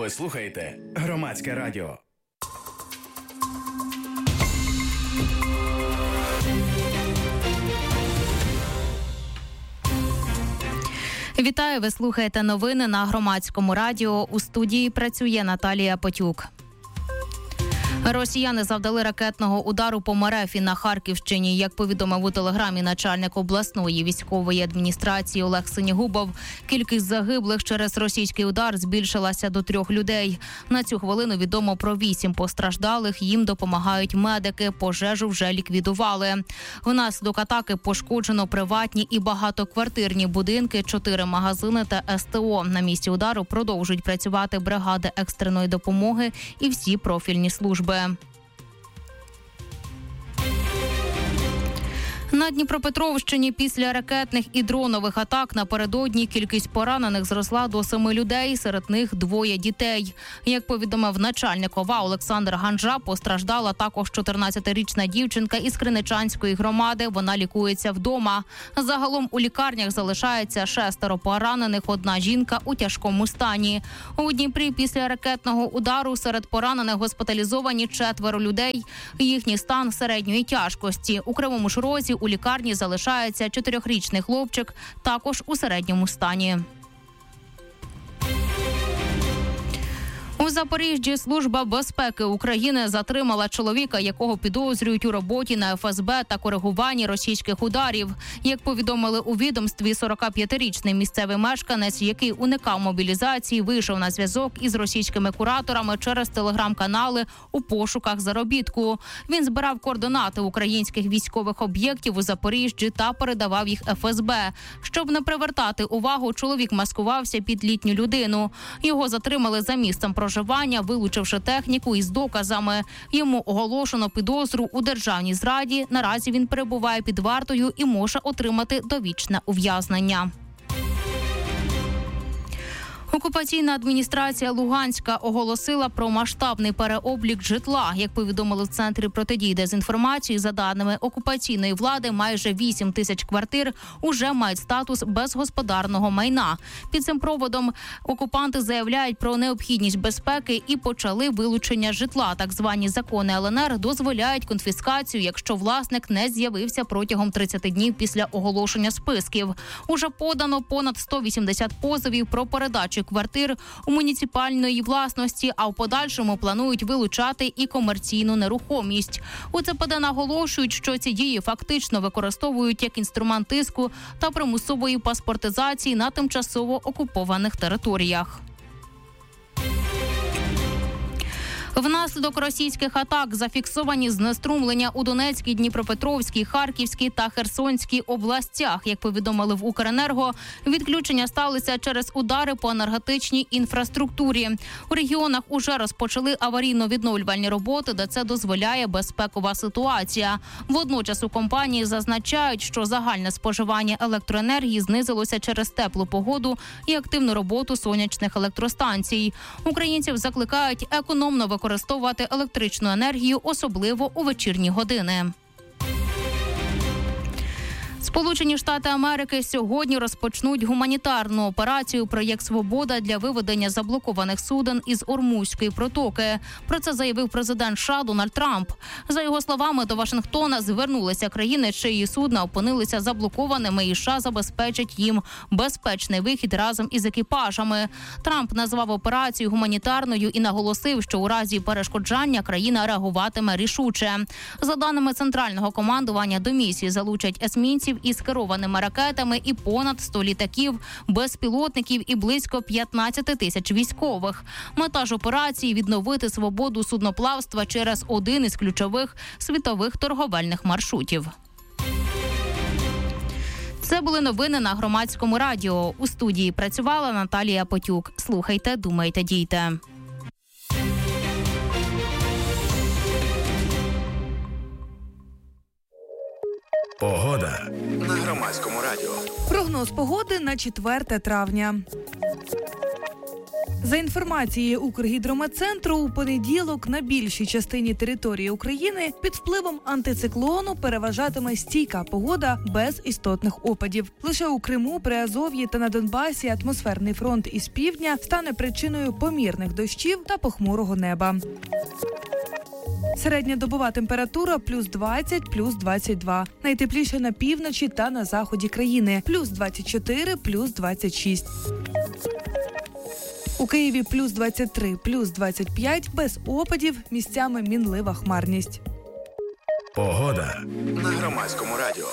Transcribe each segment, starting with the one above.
Ви слухаєте Громадське радіо. Вітаю, ви слухаєте новини на Громадському радіо. У студії працює Наталія Потюк. Росіяни завдали ракетного удару по МРЕФі на Харківщині. Як повідомив у телеграмі начальник обласної військової адміністрації Олег Синігубов, кількість загиблих через російський удар збільшилася до 3 людей. На цю хвилину відомо про 8 постраждалих, їм допомагають медики, пожежу вже ліквідували. Внаслідок атаки пошкоджено приватні і багатоквартирні будинки, 4 магазини та СТО. На місці удару продовжують працювати бригади екстреної допомоги і всі профільні служби. На Дніпропетровщині після ракетних і дронових атак напередодні кількість поранених зросла до 7 людей, серед них 2 дітей. Як повідомив начальник ОВА Олександр Ганжа, постраждала також 14-річна дівчинка із Криничанської громади. Вона лікується вдома. Загалом у лікарнях залишається 6 поранених, 1 жінка у тяжкому стані. У Дніпрі після ракетного удару серед поранених госпіталізовані 4 людей. Їхній стан середньої тяжкості. У Кривому ж Розі у лікарні залишається 4-річний хлопчик, також у середньому стані. У Запоріжжі Служба безпеки України затримала чоловіка, якого підозрюють у роботі на ФСБ та коригуванні російських ударів. Як повідомили у відомстві, 45-річний місцевий мешканець, який уникав мобілізації, вийшов на зв'язок із російськими кураторами через телеграм-канали у пошуках заробітку. Він збирав координати українських військових об'єктів у Запоріжжі та передавав їх ФСБ. Щоб не привертати увагу, чоловік маскувався під літню людину. Його затримали за місцем проживання, вилучивши техніку із доказами. Йому оголошено підозру у державній зраді. Наразі він перебуває під вартою і може отримати довічне ув'язнення. Окупаційна адміністрація Луганська оголосила про масштабний переоблік житла. Як повідомили в Центрі протидії дезінформації, за даними окупаційної влади, майже 8 тисяч квартир уже мають статус безгосподарного майна. Під цим проводом окупанти заявляють про необхідність безпеки і почали вилучення житла. Так звані закони ЛНР дозволяють конфіскацію, якщо власник не з'явився протягом 30 днів після оголошення списків. Уже подано понад 180 позовів про передачу квартир у муніципальної власності, а в подальшому планують вилучати і комерційну нерухомість. У ЦПД наголошують, що ці дії фактично використовують як інструмент тиску та примусової паспортизації на тимчасово окупованих територіях. Внаслідок російських атак зафіксовані знеструмлення у Донецькій, Дніпропетровській, Харківській та Херсонській областях. Як повідомили в Укренерго, відключення сталися через удари по енергетичній інфраструктурі. У регіонах уже розпочали аварійно-відновлювальні роботи, де це дозволяє безпекова ситуація. Водночас у компанії зазначають, що загальне споживання електроенергії знизилося через теплу погоду і активну роботу сонячних електростанцій. Українців закликають економно використовувати електричну енергію, особливо у вечірні години. Сполучені Штати Америки сьогодні розпочнуть гуманітарну операцію «Проєкт Свобода» для виведення заблокованих суден із Ормузької протоки. Про це заявив президент США Дональд Трамп. За його словами, до Вашингтона звернулися країни, чиї судна опинилися заблокованими, і США забезпечать їм безпечний вихід разом із екіпажами. Трамп назвав операцію гуманітарною і наголосив, що у разі перешкоджання країна реагуватиме рішуче. За даними Центрального командування, до місії залучать есмінців із керованими ракетами і понад 100 літаків, безпілотників і близько 15 тисяч військових. Мета ж операції – відновити свободу судноплавства через один із ключових світових торговельних маршрутів. Це були новини на Громадському радіо. У студії працювала Наталія Потюк. Слухайте, думайте, дійте. Погода на Громадському радіо. Прогноз погоди на 4 травня. За інформацією Укргідрометцентру, у понеділок на більшій частині території України під впливом антициклону переважатиме стійка погода без істотних опадів. Лише у Криму, Приазов'ї та на Донбасі атмосферний фронт із півдня стане причиною помірних дощів та похмурого неба. Середньодобова температура плюс 20, плюс 22. Найтепліше на півночі та на заході країни. Плюс 24, плюс 26. У Києві плюс 23, плюс 25, без опадів, місцями мінлива хмарність. Погода на Громадському радіо.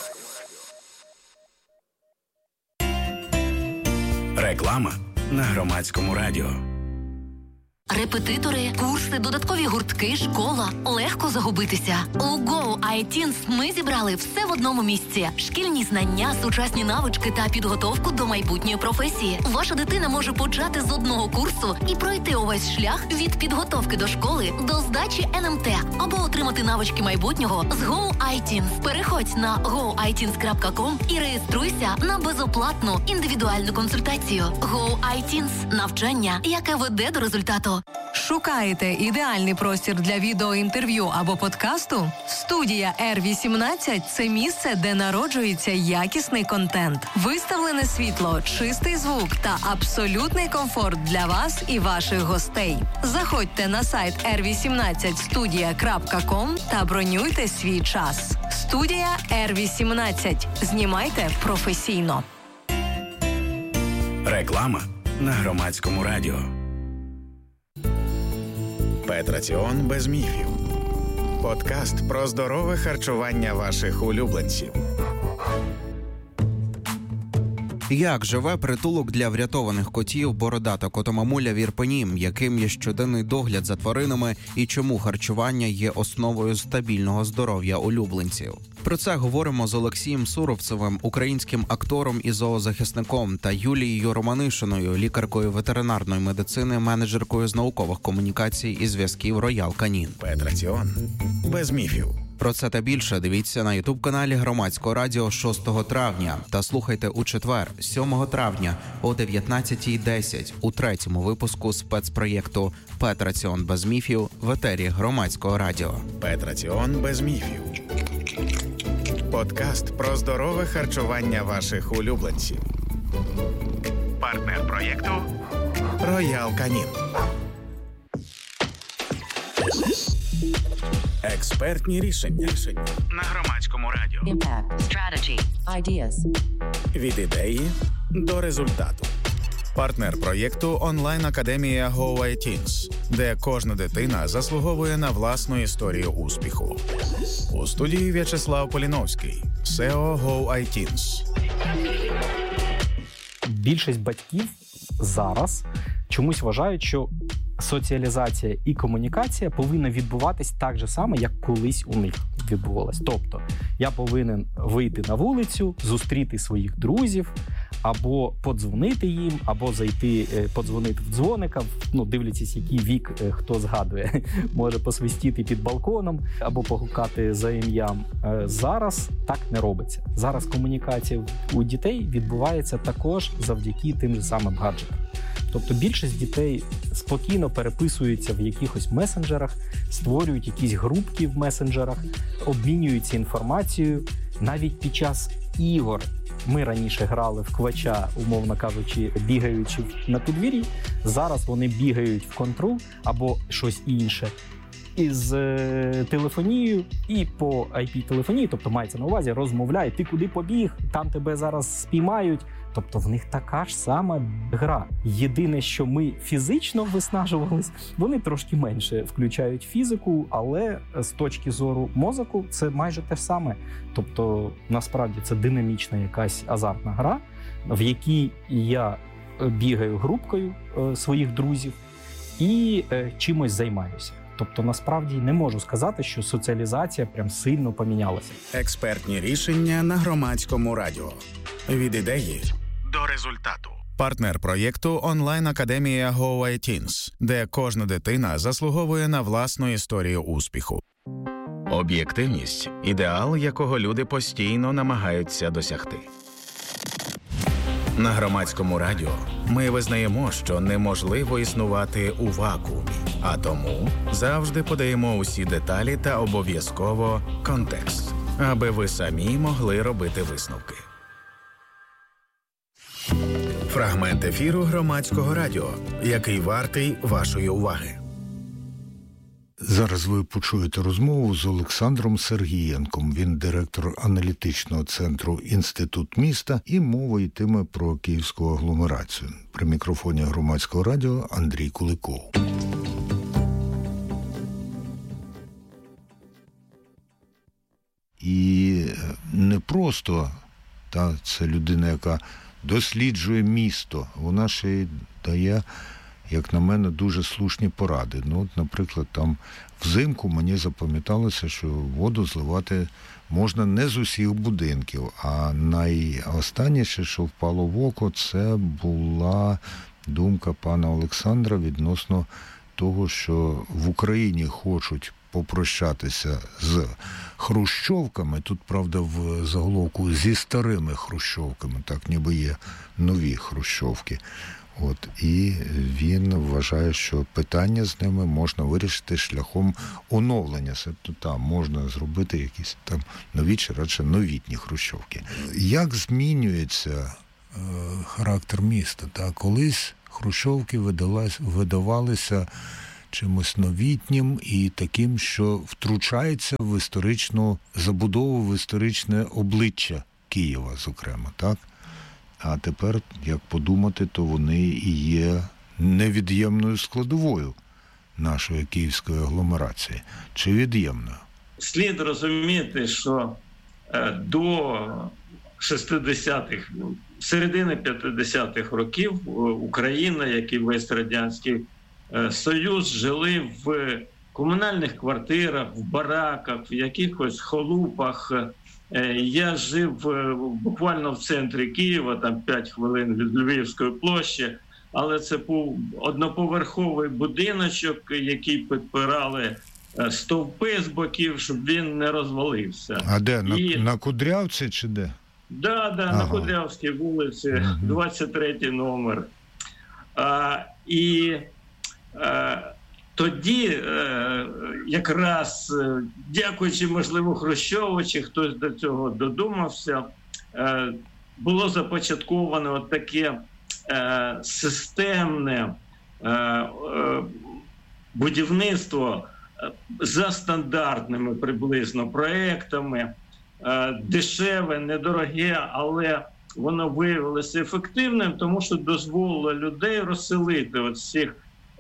Реклама на Громадському радіо. Репетитори, курси, додаткові гуртки, школа. Легко загубитися. У Go iTeens ми зібрали все в одному місці. Шкільні знання, сучасні навички та підготовку до майбутньої професії. Ваша дитина може почати з одного курсу і пройти увесь шлях від підготовки до школи до здачі НМТ або отримати навички майбутнього з Go iTeens. Переходь на goiteens.com і реєструйся на безоплатну індивідуальну консультацію. Go iTeens – навчання, яке веде до результату. Шукаєте ідеальний простір для відеоінтерв'ю або подкасту? Студія R18 – це місце, де народжується якісний контент. Виставлене світло, чистий звук та абсолютний комфорт для вас і ваших гостей. Заходьте на сайт r18studia.com та бронюйте свій час. Студія R18. Знімайте професійно. Реклама на Громадському радіо. Петраціон без міфів. Подкаст про здорове харчування ваших улюбленців. Як живе притулок для врятованих котів «Бородата котомамуля» в Ірпені, яким є щоденний догляд за тваринами і чому харчування є основою стабільного здоров'я улюбленців? Про це говоримо з Олексієм Суровцевим, українським актором і зоозахисником, та Юлією Романишиною, лікаркою ветеринарної медицини, менеджеркою з наукових комунікацій і зв'язків Royal Canin. Петраціон без міфів. Про це та більше дивіться на ютуб-каналі Громадського радіо 6 травня та слухайте у четвер, 7 травня о 19:10 у третьому випуску спецпроєкту «Петраціон без міфів» в етері Громадського радіо. Петраціон без міфів. Подкаст про здорове харчування ваших улюбленців. Партнер проєкту Royal Canin. Експертні рішення на Громадському радіо. Impact. Strategy. Ideas. Від ідеї до результату. Партнер проєкту онлайн-академія Go iTeens, де кожна дитина заслуговує на власну історію успіху. У студії В'ячеслав Поліновський, SEO Go iTeens. Більшість батьків зараз чомусь вважають, що соціалізація і комунікація повинна відбуватись так же само, як колись у них відбувалось. Тобто, я повинен вийти на вулицю, зустріти своїх друзів, або подзвонити їм, або зайти, подзвонити в дзвоника, дивлячись, який вік хто згадує, може посвистіти під балконом, або погукати за ім'ям. Зараз так не робиться. Зараз комунікація у дітей відбувається також завдяки тим же самим гаджетам. Тобто більшість дітей спокійно переписуються в якихось месенджерах, створюють якісь групки в месенджерах, обмінюються інформацією. Навіть під час ігор ми раніше грали в квача, умовно кажучи, бігаючи на подвір'ї. Зараз вони бігають в контрол або щось інше із телефонією і по IP-телефонії, тобто мається на увазі, розмовляють, ти куди побіг, там тебе зараз спіймають. Тобто в них така ж сама гра. Єдине, що ми фізично виснажувались, вони трошки менше включають фізику, але з точки зору мозку це майже те ж саме. Тобто насправді це динамічна якась азартна гра, в якій я бігаю групкою своїх друзів і чимось займаюся. Тобто, насправді, не можу сказати, що соціалізація прям сильно помінялася. Експертні рішення на Громадському радіо. Від ідеї до результату. Партнер проєкту онлайн-академія Go iTeens, де кожна дитина заслуговує на власну історію успіху. Об'єктивність – ідеал, якого люди постійно намагаються досягти. На Громадському радіо ми визнаємо, що неможливо існувати у вакуумі, а тому завжди подаємо усі деталі та обов'язково контекст, аби ви самі могли робити висновки. Фрагмент ефіру Громадського радіо, який вартий вашої уваги. Зараз ви почуєте розмову з Олександром Сергієнком. Він директор аналітичного центру «Інститут міста», і мова йтиме про київську агломерацію. При мікрофоні Громадського радіо Андрій Куликов. І не просто це людина, яка досліджує місто, вона ще й дає, як на мене, дуже слушні поради. Наприклад, там взимку мені запам'яталося, що воду зливати можна не з усіх будинків, а найостанніше, що впало в око, це була думка пана Олександра відносно того, що в Україні хочуть попрощатися з хрущовками. Тут, правда, в заголовку зі старими хрущовками, так ніби є нові хрущовки. І він вважає, що питання з ними можна вирішити шляхом оновлення. Тобто там можна зробити якісь там нові чи радше новітні хрущовки. Як змінюється характер міста? Колись хрущовки видавалися чимось новітнім і таким, що втручається в історичну забудову, в історичне обличчя Києва, зокрема, так? А тепер, як подумати, то вони і є невід'ємною складовою нашої київської агломерації. Чи від'ємною? Слід розуміти, що до 60-х, середини 50-х років Україна, як і весь Радянський Союз, жили в комунальних квартирах, в бараках, в якихось холупах. Я жив буквально в центрі Києва, там 5 хвилин від Львівської площі, але це був одноповерховий будиночок, який підпирали стовпи з боків, щоб він не розвалився. А де? На Кудрявці чи де? Да, на Кудрявській вулиці, 23 номер. Тоді якраз, дякуючи, можливо, Хрущову, чи хтось до цього додумався, було започатковано таке системне будівництво за стандартними приблизно проектами, дешеве, недороге, але воно виявилося ефективним, тому що дозволило людей розселити от всіх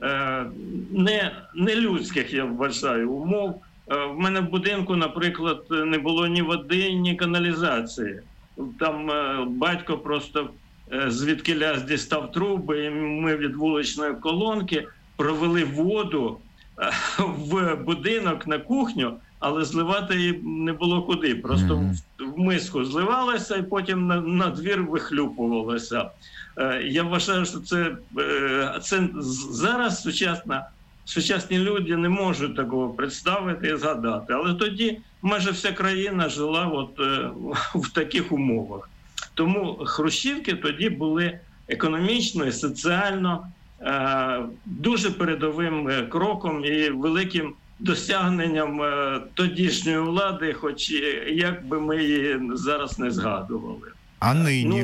нелюдських, я вважаю, умов. В мене в будинку, наприклад, не було ні води, ні каналізації. Там батько просто звідкилясь дістав труби, і ми від вуличної колонки провели воду в будинок на кухню, але зливати її не було куди. Просто в миску зливалося і потім на двір вихлюпувалося. Я вважаю, що це зараз сучасні люди не можуть такого представити і згадати. Але тоді майже вся країна жила в таких умовах. Тому хрущівки тоді були економічно і соціально дуже передовим кроком і великим досягненням тодішньої влади, хоч як би ми її зараз не згадували. А нині?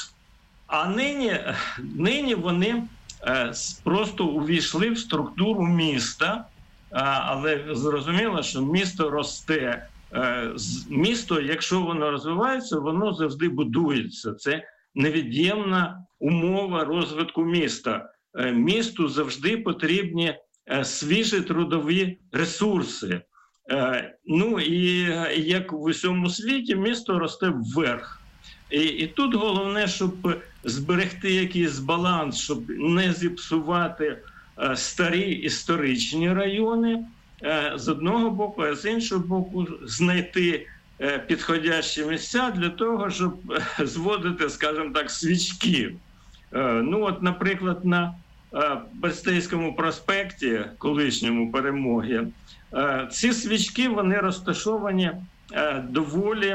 Нині вони просто увійшли в структуру міста, але зрозуміло, що місто росте. Місто, якщо воно розвивається, воно завжди будується. Це невід'ємна умова розвитку міста. Місту завжди потрібні свіжі трудові ресурси. І як в усьому світі, місто росте вверх. І тут головне, щоб зберегти якийсь баланс, щоб не зіпсувати старі історичні райони з одного боку, а з іншого боку знайти підходящі місця для того, щоб зводити, скажімо так, свічки. Наприклад, на Бестейському проспекті, колишньому Перемоги, ці свічки, вони розташовані доволі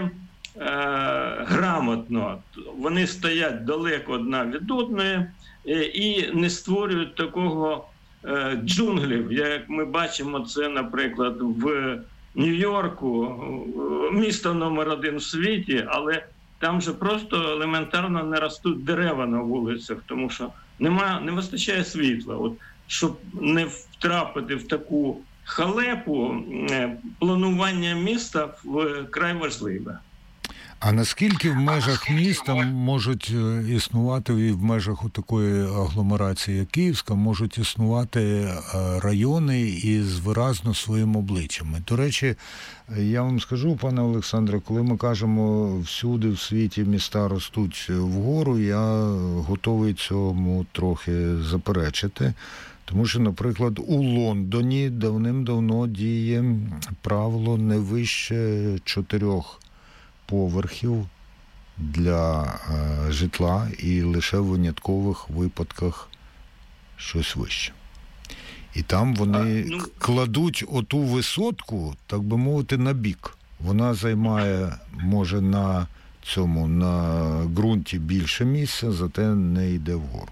грамотно. Вони стоять далеко одна від одної і не створюють такого джунглів, як ми бачимо це, наприклад, в Нью-Йорку, місто номер 1 в світі, але там же просто елементарно не ростуть дерева на вулицях, тому що не вистачає світла. От, щоб не втрапити в таку халепу, планування міста вкрай важливе. А наскільки в межах міста можуть існувати, і в межах такої агломерації, як Київська, можуть існувати райони із виразно своїм обличчям? До речі, я вам скажу, пане Олександре, коли ми кажемо, всюди в світі міста ростуть вгору, я готовий цьому трохи заперечити. Тому що, наприклад, у Лондоні давним-давно діє правило не вище 4 поверхів для житла і лише в виняткових випадках щось вище. І там вони кладуть оту висотку, так би мовити, на бік. Вона займає, може, на ґрунті більше місця, зате не йде вгору.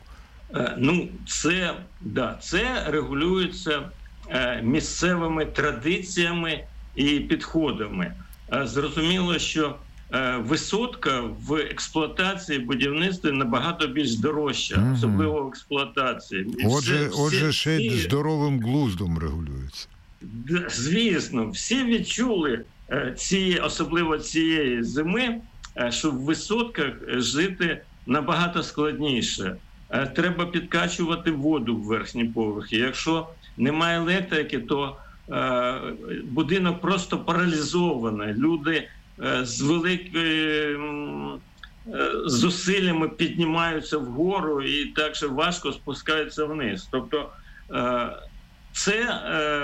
Це регулюється місцевими традиціями і підходами. Зрозуміло, що висотка в експлуатації будівництва набагато більш дорожча, особливо в експлуатації. Отже, ще й здоровим глуздом регулюється. Звісно, всі відчули, особливо цієї зими, що в висотках жити набагато складніше. Треба підкачувати воду в верхні поверхи. Якщо немає електрики, то будинок просто паралізований. Люди з великими зусиллями піднімаються вгору і так же важко спускаються вниз. Тобто це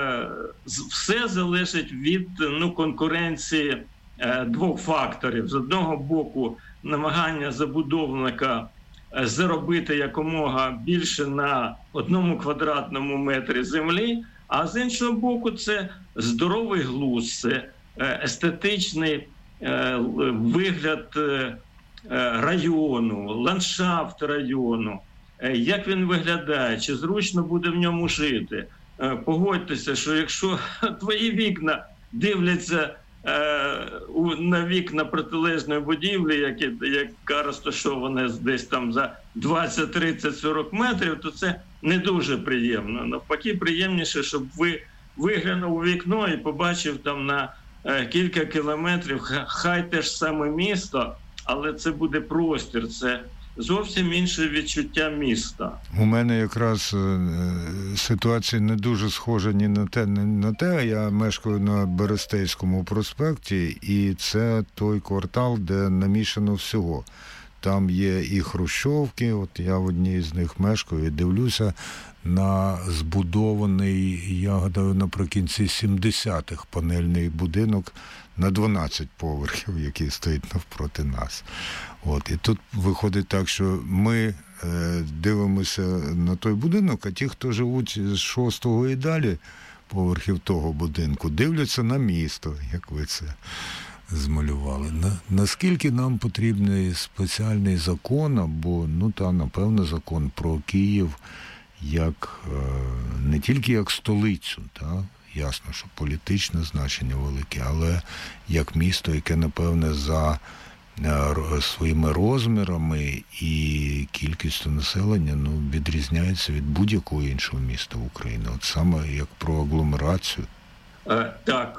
все залежить від конкуренції двох факторів. З одного боку, намагання забудовника заробити якомога більше на 1 квадратному метрі землі, а з іншого боку, це здоровий глузд, це естетичний вигляд району, ландшафт району, як він виглядає, чи зручно буде в ньому жити. Погодьтеся, що якщо твої вікна дивляться на вікна протилежної будівлі, яка розташована десь там за 20, 30, 40 метрів, то це не дуже приємно. Навпаки, приємніше, щоб виглянув у вікно і побачив там на кілька кілометрів, хай те ж саме місто, але це буде простір, це зовсім інше відчуття міста. У мене якраз ситуація не дуже схожа ні на те, ні на те. Я мешкаю на Берестейському проспекті, і це той квартал, де намішано всього. Там є і хрущовки, от я в одній з них мешкаю і дивлюся на збудований, я гадаю, наприкінці 70-х панельний будинок на 12 поверхів, який стоїть навпроти нас. От. І тут виходить так, що ми дивимося на той будинок, а ті, хто живуть з 6-го і далі поверхів того будинку, дивляться на місто, як ви це змалювали. Наскільки нам потрібний спеціальний закон, або, напевно, закон про Київ, як не тільки як столицю, ясно, що політичне значення велике, але як місто, яке, напевне, за своїми розмірами і кількістю населення відрізняється від будь-якого іншого міста в Україні. От саме як про агломерацію. Так,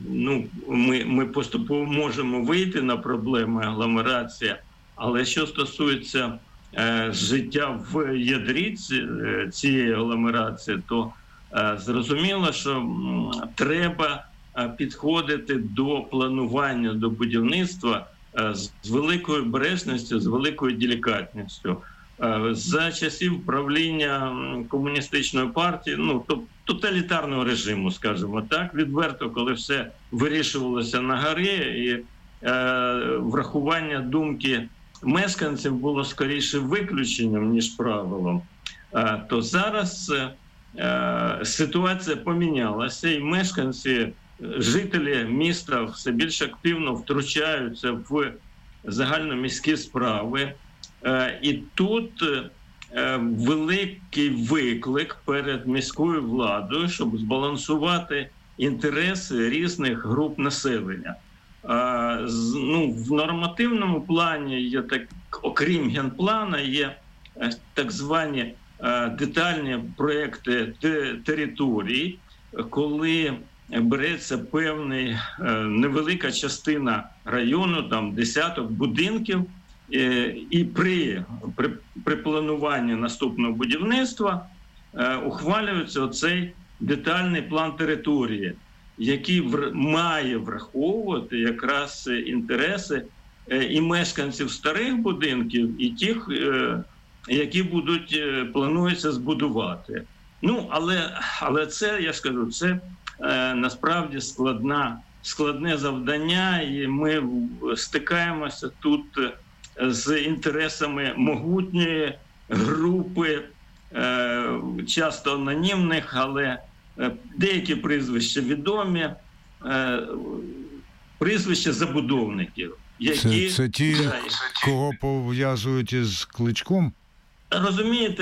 ми поступово можемо вийти на проблеми агломерації, але що стосується життя в ядрі цієї агломерації, то зрозуміло, що треба підходити до планування, до будівництва з великою обережністю, з великою делікатністю. За часів правління комуністичної партії, тоталітарного режиму, скажімо так, відверто, коли все вирішувалося на горі, і врахування думки мешканців було скоріше виключенням, ніж правилом, то зараз ситуація помінялася, і мешканці жителі міста все більш активно втручаються в загальноміські справи. І тут великий виклик перед міською владою, щоб збалансувати інтереси різних груп населення. В нормативному плані є окрім генплана, є так звані детальні проекти територій, коли береться певна невелика частина району, там десяток будинків, і при плануванні наступного будівництва ухвалюється оцей детальний план території, який має враховувати якраз інтереси і мешканців старих будинків, і тих, які планується збудувати. Але це, я скажу, це насправді складне завдання, і ми стикаємося тут з інтересами могутньої групи, часто анонімних, але деякі прізвища відомі, прізвища забудовників. Це ті, кого пов'язують із Кличком? Розумієте,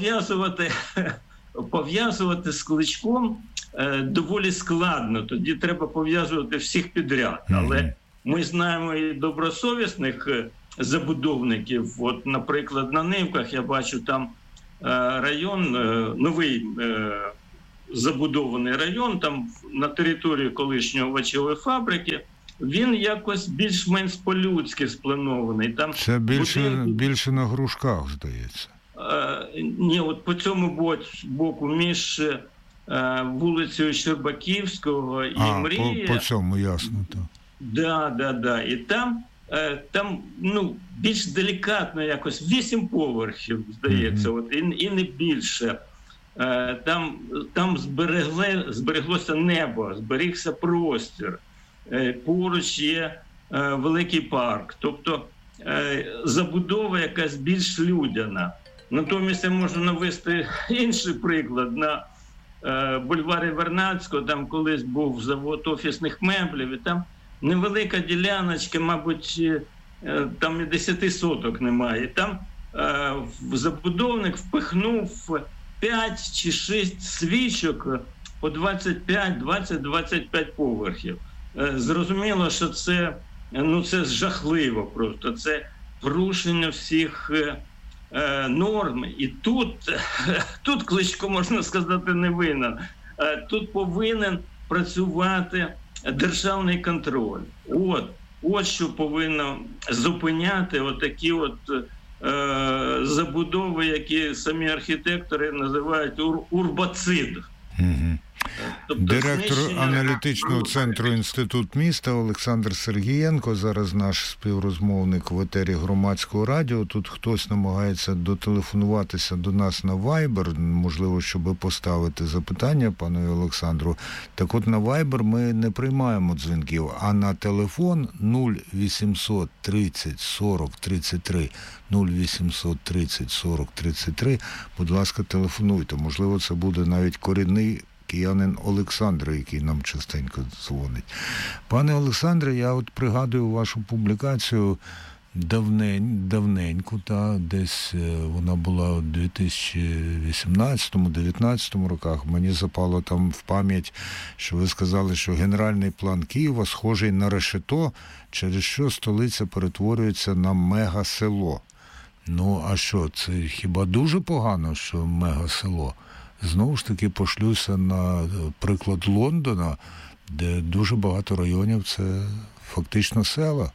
пов'язувати з Кличком доволі складно. Тоді треба пов'язувати всіх підряд. Але ми знаємо і добросовісних забудовників. От, наприклад, на Нивках я бачу там район, новий забудований район, там на території колишнього овочевої фабрики. Він якось більш-менш по-людськи спланований. Там це більше на Грушках, здається. Ні, от по цьому боку між вулицею Щербаківського і Мрії. По цьому, ясно. Так. Да. І там більш делікатно якось 8 поверхів, здається, і не більше. Там збереглося небо, зберігся простір. Поруч є великий парк. Тобто забудова якась більш людяна. Натомість я можу навести інший приклад. На бульварі Вернадського, там колись був завод офісних меблів, і там невелика діляночка, мабуть, там і 10 соток немає. Там забудовник впихнув 5 чи 6 свічок по 20-25 поверхів. Зрозуміло, що це жахливо просто. Це порушення всіх норм. І тут Кличко, можна сказати, не винен. Тут повинен працювати державний контроль. От що повинно зупиняти отакі забудови, які самі архітектори називають урбацид. Тобто директор аналітичного центру «Інститут міста» Олександр Сергієнко, зараз наш співрозмовник в етері Громадського радіо. Тут хтось намагається дотелефонуватися до нас на Viber, можливо, щоб поставити запитання пану Олександру. Так от на Viber ми не приймаємо дзвінків, а на телефон 0800 30 40 33, 0800 30 40 33, будь ласка, телефонуйте. Можливо, це буде навіть корінний киянин Олександр, який нам частенько дзвонить. Пане Олександре, я от пригадую вашу публікацію давненьку, десь вона була у 2018-2019 роках. Мені запало там в пам'ять, що ви сказали, що генеральний план Києва схожий на решето, через що столиця перетворюється на мегасело. А що, це хіба дуже погано, що мегасело? Знову ж таки пошлюся на приклад Лондона, де дуже багато районів – це фактично села.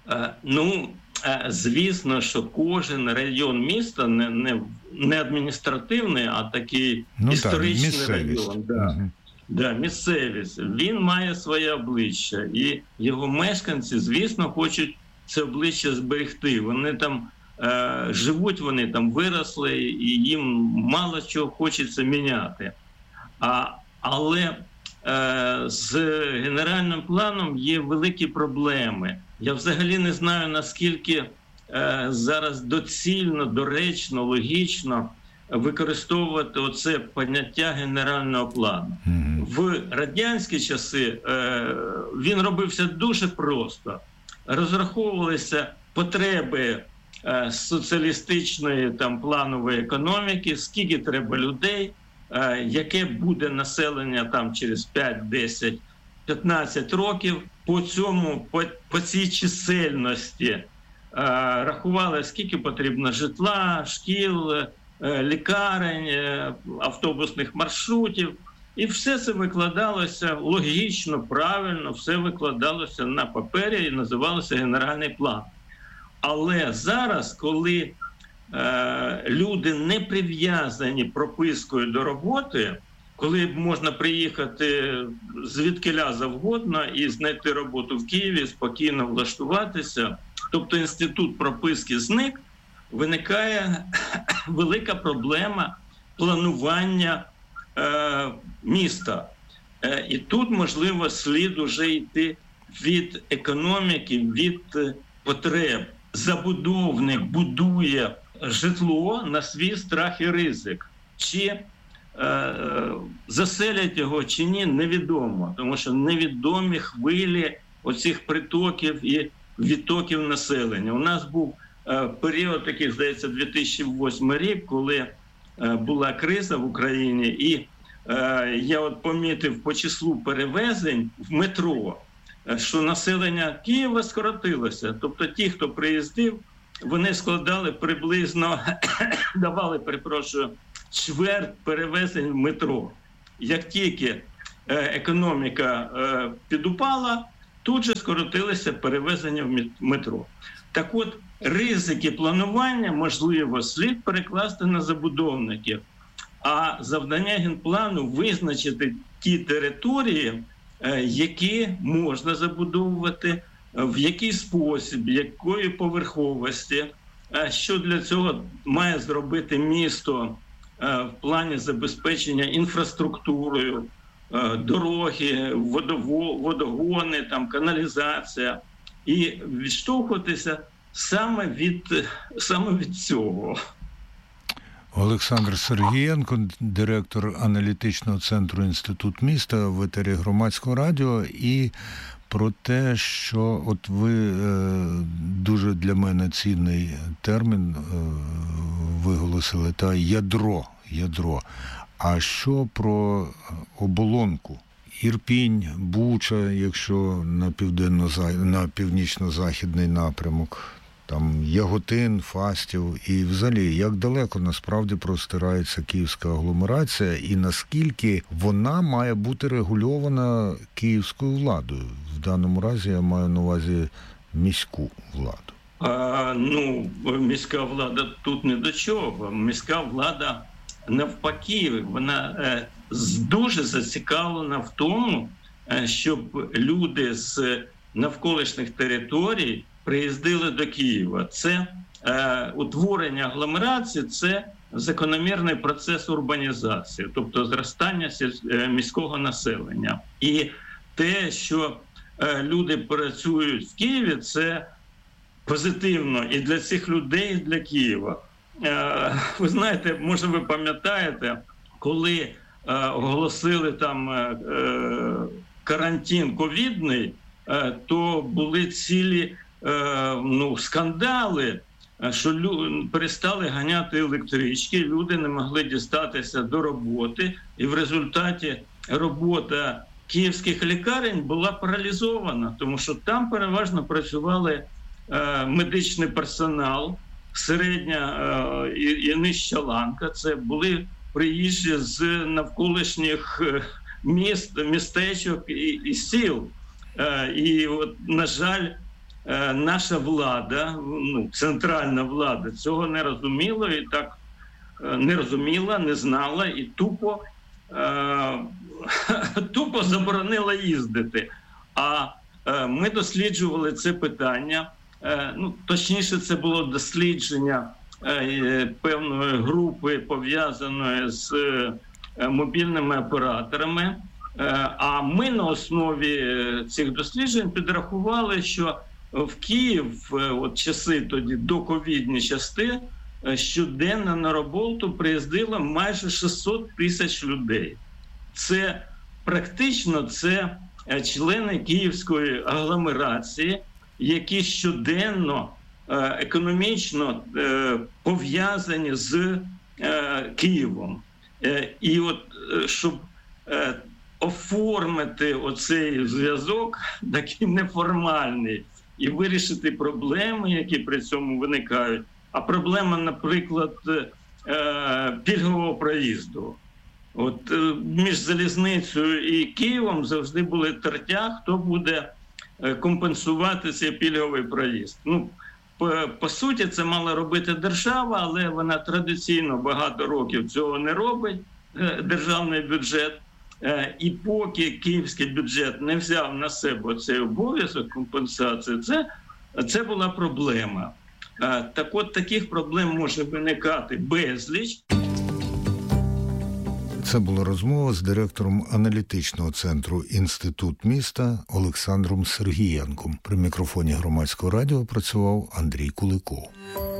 Звісно, що кожен район міста не адміністративний, а такий історичний район. Місцевість. Він має своє обличчя. І його мешканці, звісно, хочуть це обличчя зберегти. Вони там живуть, вони там виросли, і їм мало чого хочеться міняти. Але з генеральним планом є великі проблеми. Я взагалі не знаю, наскільки зараз доцільно, доречно, логічно використовувати оце поняття генерального плану. в радянські часи він робився дуже просто. Розраховувалися потреби соціалістичної планової економіки, скільки треба людей, яке буде населення через 5, 10, 15 років. По цій чисельності рахували, скільки потрібно житла, шкіл, лікарень, автобусних маршрутів. І все це викладалося логічно, правильно, все викладалося на папері і називалося генеральний план. Але зараз, коли люди не прив'язані пропискою до роботи, коли можна приїхати звідкиля завгодно і знайти роботу в Києві, спокійно влаштуватися, тобто інститут прописки зник, виникає велика проблема планування міста. І тут, можливо, слід уже йти від економіки, від потреб. Забудовник будує житло на свій страх і ризик. Чи заселять його, чи ні, невідомо. Тому що невідомі хвилі оцих притоків і відтоків населення. У нас був період, такий, здається, 2008 рік, коли була криза в Україні, і я помітив по числу перевезень в метро, що населення Києва скоротилося. Тобто ті, хто приїздив, вони складали приблизно, чверть перевезень в метро. Як тільки економіка підупала, тут же скоротилися перевезення в метро. Так от, ризики планування, можливо, слід перекласти на забудовників. А завдання генплану визначити ті території, які можна забудовувати, в який спосіб, якої поверховості, що для цього має зробити місто в плані забезпечення інфраструктурою, дороги, водогони, каналізація. І відштовхуватися саме від цього. Олександр Сергієнко, директор аналітичного центру «Інститут міста» в етері Громадського радіо. І про те, що от ви дуже для мене цінний термін виголосили, та ядро. А що про оболонку? Ірпінь, Буча, якщо на північно-західний напрямок, там Яготин, Фастів, і взагалі, як далеко насправді простирається київська агломерація і наскільки вона має бути регульована київською владою? В даному разі я маю на увазі міську владу. Міська влада тут не до чого. Міська влада навпаки, вона дуже зацікавлена в тому, щоб люди з навколишніх територій приїздили до Києва. Це утворення агломерації, це закономірний процес урбанізації, тобто зростання міського населення. І те, що люди працюють в Києві, це позитивно і для цих людей, і для Києва. Ви знаєте, може ви пам'ятаєте, коли оголосили карантин ковідний, то були цілі скандали, що перестали ганяти електрички, люди не могли дістатися до роботи, і в результаті робота київських лікарень була паралізована, тому що там переважно працювали медичний персонал, середня і нижча ланка. Це були приїжджі з навколишніх міст, містечок і сіл. І от, на жаль, наша влада, центральна влада цього не розуміла і так не розуміла, не знала і тупо заборонила їздити. А ми досліджували це питання. Точніше, це було дослідження певної групи, пов'язаної з мобільними операторами. А ми на основі цих досліджень підрахували, що в Київ, от часи тоді, доковідні часи, щоденно на роботу приїздило майже 600 тисяч людей. Це практично це члени Київської агломерації, які щоденно економічно пов'язані з Києвом. І от щоб оформити оцей зв'язок, такий неформальний, і вирішити проблеми, які при цьому виникають. А проблема, наприклад, пільгового проїзду. От між залізницею і Києвом завжди були тертя, хто буде компенсувати цей пільговий проїзд. Ну, по суті, це мала робити держава, але вона традиційно багато років цього не робить, державний бюджет. І поки київський бюджет не взяв на себе цей обов'язок компенсації, це була проблема. Так от таких проблем може виникати безліч. Це була розмова з директором аналітичного центру «Інститут міста» Олександром Сергієнком. При мікрофоні Громадського радіо працював Андрій Куликов.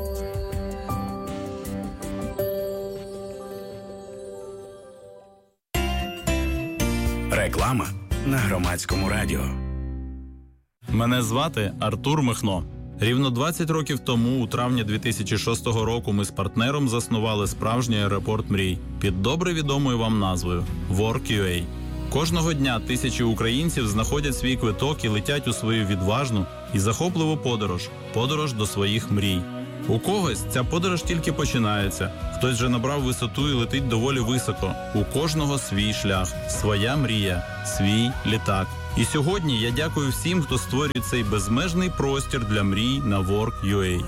Реклама на Громадському радіо. Мене звати Артур Михно. Рівно 20 років тому, у травні 2006 року, ми з партнером заснували справжній аеропорт мрій під добре відомою вам назвою Work.ua. Кожного дня тисячі українців знаходять свій квиток і летять у свою відважну і захопливу подорож до своїх мрій. У когось ця подорож тільки починається, хтось вже набрав висоту і летить доволі високо. У кожного свій шлях, своя мрія, свій літак. І сьогодні я дякую всім, хто створює цей безмежний простір для мрій на Work.ua.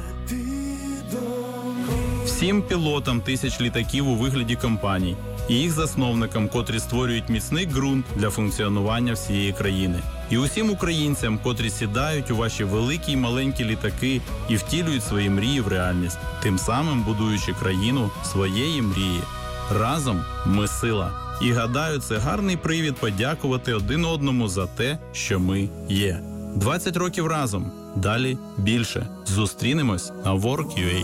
Всім пілотам тисяч літаків у вигляді компаній і їх засновникам, котрі створюють міцний ґрунт для функціонування всієї країни. І усім українцям, котрі сідають у ваші великі й маленькі літаки і втілюють свої мрії в реальність, тим самим будуючи країну своєї мрії. Разом ми сила. І гадаю, це гарний привід подякувати один одному за те, що ми є. 20 років разом. Далі більше. Зустрінемось на Work.ua.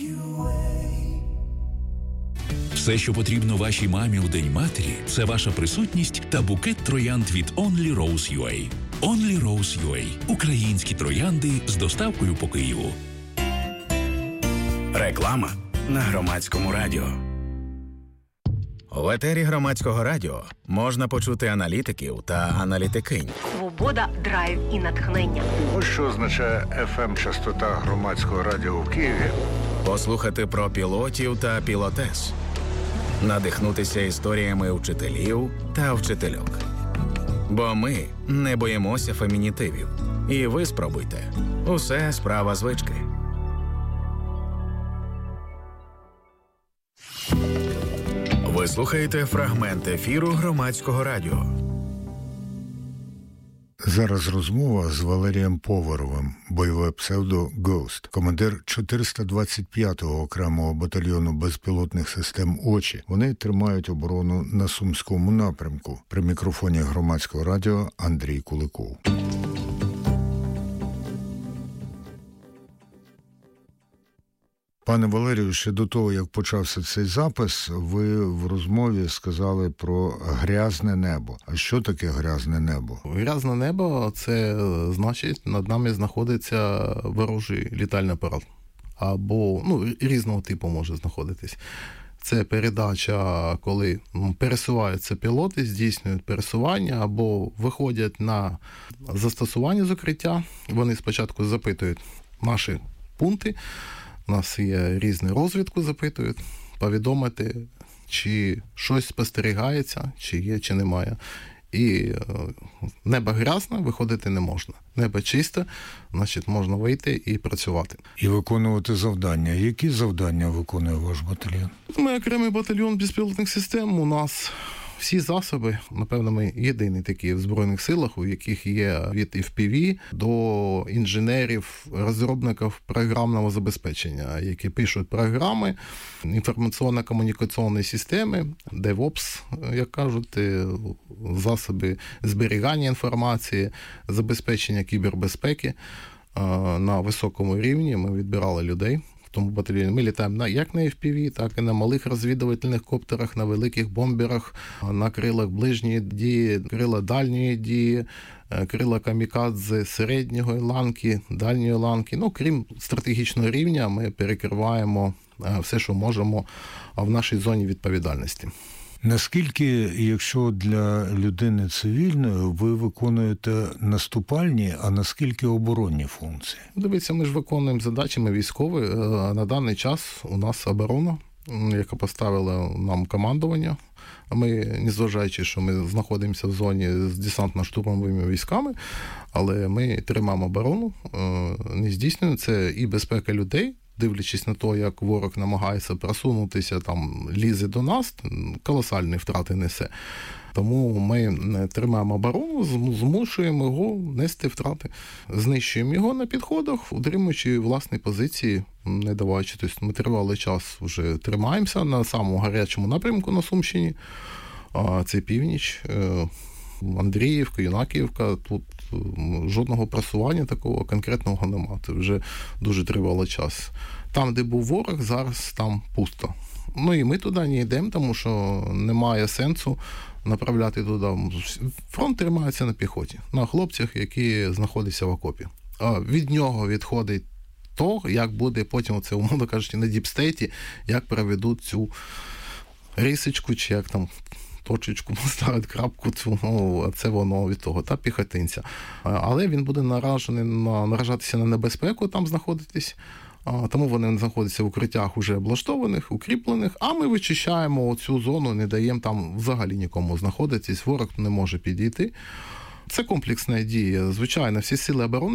Все, що потрібно вашій мамі у День матері, це ваша присутність та букет троянд від Only Rose.ua. Only Rose.ua. Українські троянди з доставкою по Києву. Реклама на Громадському радіо. В етері Громадського радіо можна почути аналітиків та аналітикинь. Свобода, драйв і натхнення. Ось що означає FM-частота Громадського радіо в Києві. Послухати про пілотів та пілотес. Надихнутися історіями вчителів та вчительок. Бо ми не боїмося фемінітивів. І ви спробуйте. Усе справа звички. Ви слухаєте фрагмент ефіру Громадського радіо. Зараз розмова з Валерієм Поваровим, бойове псевдо «Ghost», командир 425-го окремого батальйону безпілотних систем «Очі». Вони тримають оборону на Сумському напрямку. При мікрофоні Громадського радіо Андрій Куликов. Пане Валерію, ще до того, як почався цей запис, ви в розмові сказали про грязне небо. А що таке грязне небо? Грязне небо – це значить, над нами знаходиться ворожий літальний апарат. Або, різного типу може знаходитись. Це передача, коли пересуваються пілоти, здійснюють пересування, або виходять на застосування з укриття. Вони спочатку запитують наші пункти, у нас є різну розвідку, запитують, повідомити, чи щось спостерігається, чи є, чи немає. І небо грязне, виходити не можна. Небо чисте, значить можна вийти і працювати. І виконувати завдання. Які завдання виконує ваш батальйон? Ми окремий батальйон безпілотних систем. У нас всі засоби, напевно, ми єдині такі в Збройних силах, у яких є від FPV до інженерів, розробників програмного забезпечення, які пишуть програми, інформаційно-комунікаційні системи, DevOps, як кажуть, засоби зберігання інформації, забезпечення кібербезпеки. На високому рівні ми відбирали людей, 6-му батальйоні. Ми літаємо як на FPV, так і на малих розвідувальних коптерах, на великих бомберах, на крилах ближньої дії, крила дальньої дії, крила камікадзе середньої ланки, дальньої ланки. Крім стратегічного рівня, ми перекриваємо все, що можемо в нашій зоні відповідальності. Наскільки, якщо для людини цивільної, ви виконуєте наступальні, а наскільки оборонні функції? Дивіться, ми ж виконуємо задачі, ми військові. На даний час у нас оборона, яка поставила нам командування. Ми, незважаючи, що ми знаходимося в зоні з десантно-штурмовими військами, але ми тримаємо оборону, не здійснюємо. Це і безпека людей, дивлячись на те, як ворог намагається просунутися, лізе до нас, колосальні втрати несе. Тому ми тримаємо оборону, змушуємо його нести втрати. Знищуємо його на підходах, утримуючи власні позиції, не даваючи. Тобто ми тривалий час вже тримаємося на самому гарячому напрямку на Сумщині. Це північ, Андріївка, Юнакіївка. Тут жодного просування такого конкретного немає. Це вже дуже тривалий час. Там, де був ворог, зараз там пусто. І ми туди не йдемо, тому що немає сенсу направляти туди. Фронт тримається на піхоті, на хлопцях, які знаходяться в окопі. Від нього відходить то, як буде потім, це, умовно кажучи, на діпстейті, як проведуть цю рисочку, чи як там точечку поставить, крапку, це воно від того, та піхотинця. Але він буде наражатися на небезпеку, там знаходитись, тому вони знаходяться в укриттях уже облаштованих, укріплених, а ми вичищаємо цю зону, не даємо там взагалі нікому знаходитись, ворог не може підійти. Це комплексна дія. Звичайно, всі сили оборони